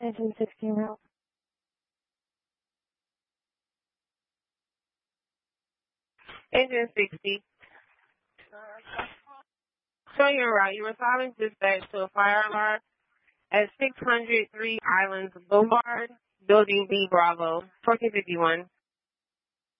Engine 16 route. Engine 60. Showing your route. You were silent dispatch to a fire alarm at 603 Islands Boulevard, Building B, Bravo, 1451.